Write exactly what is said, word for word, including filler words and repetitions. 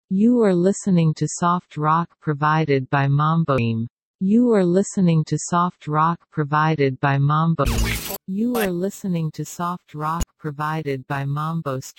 You are listening to soft rock provided by Mambo Stream. You are listening to soft rock provided by Mambo. You are listening to soft rock provided by Mambo Stream.